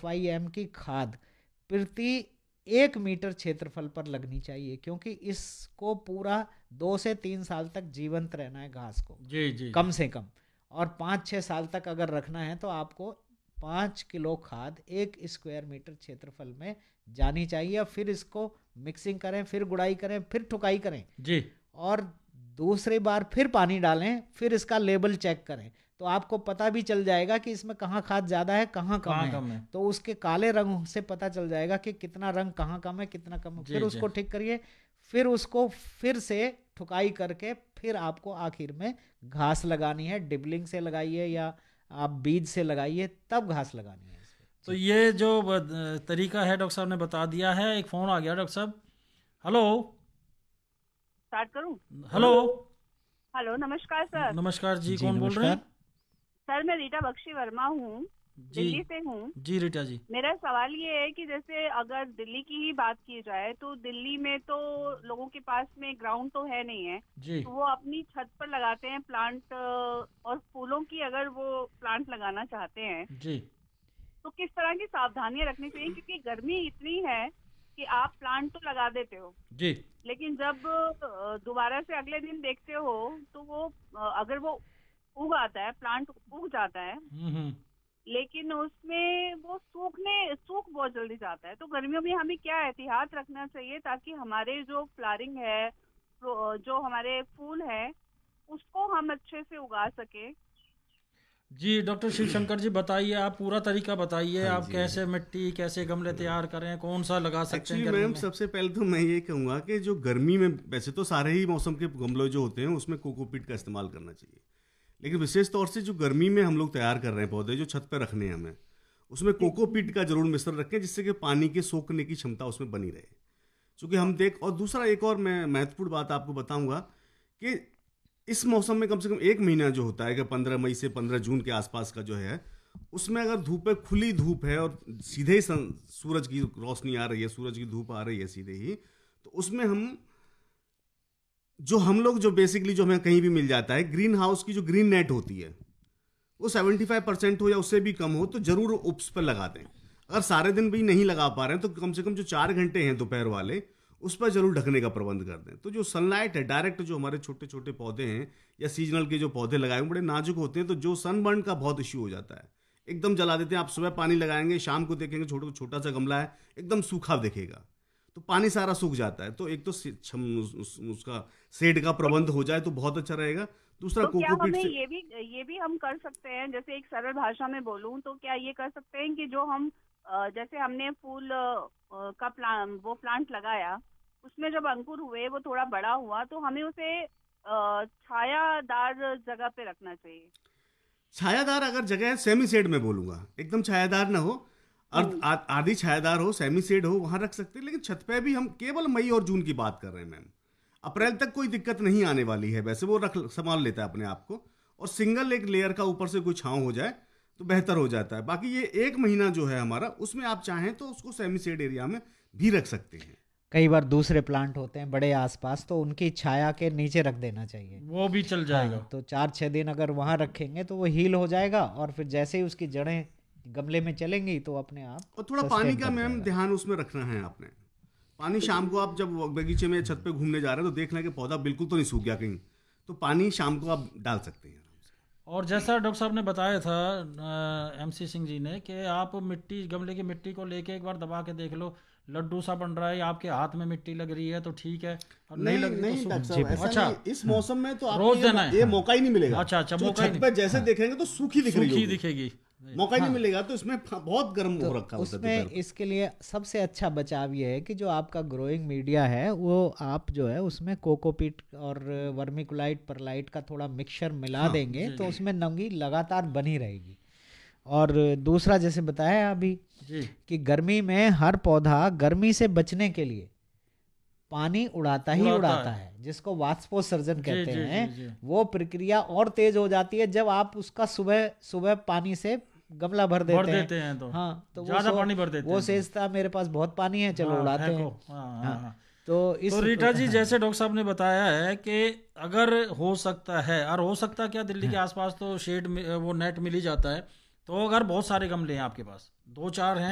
FIM की खाद प्रति 1 मीटर क्षेत्रफल पर लगनी चाहिए, क्योंकि इसको पूरा 2 से 3 साल तक जीवंत रहना है घास को, जी कम से कम। और 5-6 साल तक अगर रखना है तो आपको 5 किलो खाद 1 स्क्वायर मीटर क्षेत्रफल में जानी चाहिए। फिर इसको मिक्सिंग करें, फिर गुड़ाई करें, फिर ठुकाई करें जी। और दूसरी बार फिर पानी डालें, फिर इसका लेबल चेक करें, तो आपको पता भी चल जाएगा कि इसमें कहाँ खाद ज़्यादा है, कहाँ कम है। तो उसके काले रंग से पता चल जाएगा कि कितना रंग कहाँ कम है, कितना कम है। फिर उसको ठीक करिए, फिर उसको फिर से ठुकाई करके फिर आपको आखिर में घास लगानी है। डिबलिंग से लगाइए या आप बीज से लगाइए, तब घास लगानी है। तो ये जो तरीका है डॉक्टर साहब ने बता दिया है। एक फ़ोन आ गया डॉक्टर साहब। हेलो, स्टार्ट करूं? हेलो हेलो, नमस्कार सर। नमस्कार जी, कौन बोल रहे हैं? सर मैं रीटा बख्शी वर्मा हूँ, दिल्ली से हूँ। जी रीटा जी, मेरा सवाल ये है कि जैसे अगर दिल्ली की ही बात की जाए तो दिल्ली में तो लोगों के पास में ग्राउंड तो है नहीं है जी। तो वो अपनी छत पर लगाते हैं प्लांट, और फूलों की अगर वो प्लांट लगाना चाहते हैं जी, तो किस तरह की सावधानियां रखनी चाहिए? क्योंकि गर्मी इतनी है कि आप प्लांट तो लगा देते हो जी, लेकिन जब दोबारा से अगले दिन देखते हो तो वो अगर वो उग आता है, प्लांट उग जाता है, लेकिन उसमें वो सूख बहुत जल्दी जाता है। तो गर्मियों में हमें क्या एहतियात रखना चाहिए ताकि हमारे जो फ्लावरिंग है, जो हमारे फूल है, उसको हम अच्छे से उगा सके? जी डॉक्टर शिव शंकर जी बताइए, आप पूरा तरीका बताइए। हाँ आप जी, कैसे मिट्टी, कैसे गमले तैयार करें, कौन सा लगा सकते हैं एक्चुअली गर्मी मैम में? सबसे पहले तो मैं ये कहूँगा कि जो गर्मी में वैसे तो सारे ही मौसम के गमले जो होते हैं उसमें कोकोपीट का इस्तेमाल करना चाहिए, लेकिन विशेष तौर से जो गर्मी में हम लोग तैयार कर रहे हैं पौधे जो छत पर रखने हैं हमें, उसमें कोकोपीट का जरूर मिश्रण रखें जिससे कि पानी के सोखने की क्षमता उसमें बनी रहे। चूँकि हम और दूसरा एक और मैं महत्वपूर्ण बात आपको बताऊंगा कि इस मौसम में कम से कम 1 महीना जो होता है कि 15 मई से 15 जून के आसपास का जो है, उसमें अगर धूप है, खुली धूप है और सीधे ही सूरज की रोशनी आ रही है, सूरज की धूप आ रही है सीधे ही, तो उसमें हम लोग जो बेसिकली जो हमें कहीं भी मिल जाता है, ग्रीन हाउस की जो ग्रीन नेट होती है वो 75% हो या उससे भी कम हो तो जरूर उप्स पर लगा दें। अगर सारे दिन भी नहीं लगा पा रहे हैं तो कम से कम जो 4 घंटे हैं दोपहर वाले, उस पर जरूर ढकने का प्रबंध कर दें। तो जो सनलाइट है डायरेक्ट, जो हमारे छोटे छोटे पौधे हैं या सीजनल के जो पौधे लगाए हुए बड़े नाजुक होते हैं, तो जो सनबर्न का बहुत इश्यू हो जाता है, एकदम जला देते हैं। आप सुबह पानी लगाएंगे, शाम को देखेंगे छोटा सा गमला है एकदम सूखा दिखेगा, तो पानी सारा सूख जाता है। तो एक तो उसका शेड का प्रबंध हो जाए तो बहुत अच्छा रहेगा। दूसरा तो क्या हमें ये भी हम कर सकते हैं, जैसे एक सरल भाषा में बोलूं तो क्या ये कर सकते हैं कि जो हम जैसे हमने फूल का प्लांट लगाया, उसमें जब अंकुर हुए, वो थोड़ा बड़ा हुआ, तो हमें उसे छायादार जगह पे रखना चाहिए? छायादार अगर जगह है, सेमी शेड में बोलूंगा, एकदम छायादार ना हो, आधी छायादार हो, सेमी शेड हो, वहां रख सकते हैं। लेकिन छत पे भी हम केवल मई और जून की बात कर रहे हैं मैम, अप्रैल तक कोई दिक्कत नहीं आने वाली है, वैसे वो संभाल लेता है अपने आप को। और सिंगल एक लेयर का ऊपर से कोई छांव हो जाए तो बेहतर हो जाता है। बाकी ये 1 महीना जो है हमारा, उसमें आप चाहें तो उसको सेमी शेड एरिया में भी रख सकते हैं। कई बार दूसरे प्लांट होते हैं बड़े आसपास, तो उनकी छाया के नीचे रख देना चाहिए, वो भी चल जाएगा। हाँ, तो 4-6 दिन अगर वहां रखेंगे तो वो हील हो जाएगा और फिर जैसे ही उसकी जड़ें गमले में चलेंगी तो अपने आप। और थोड़ा पानी का मैम ध्यान उसमें रखना है आपने। पानी शाम को आप जब बगीचे में छत पे घूमने जा रहे हैं तो देख लें कि पौधा बिल्कुल तो नहीं सूख गया कहीं, तो पानी शाम को आप डाल सकते हैं। और जैसा डॉक्टर साहब ने बताया था MC सिंह जी ने कि आप गमले की मिट्टी को लेके एक बार दबा के देख लो, लड्डू सा बन रहा है, आपके हाथ में मिट्टी लग रही है तो ठीक है, और नहीं लग रही तो अच्छा, इस मौसम में तो रोज देना है, ये मौका ही नहीं मिलेगा। अच्छा, मौका छत पे जैसे देखेंगे तो सूखी दिखेगी, मौका ही नहीं मिलेगा, तो इसमें बहुत गर्म हो रखा होता है। उसमें इसके लिए सबसे अच्छा बचाव ये है कि जो आपका ग्रोइंग मीडिया है वो आप जो है उसमें कोकोपीट और वर्मिकुलाइट परलाइट का थोड़ा मिक्सचर मिला देंगे तो उसमें नमी लगातार बनी रहेगी। और दूसरा जैसे बताया अभी कि गर्मी में हर पौधा गर्मी से बचने के लिए पानी उड़ाता है, जिसको वाष्पोत्सर्जन कहते हैं। वो प्रक्रिया और तेज हो जाती है जब आप उसका सुबह सुबह पानी से गमला भर देते हैं तो हाँ, तो ज्यादा पानी भर देते हैं, वो सोचता मेरे पास बहुत पानी है, चलो उड़ाते हैं। तो रीटा जी जैसे डॉक्टर साहब ने बताया है कि अगर हो सकता है, और हो सकता क्या, दिल्ली के आसपास तो शेड में वो नेट मिल ही जाता है, तो अगर बहुत सारे गमले हैं आपके पास, 2-4 हैं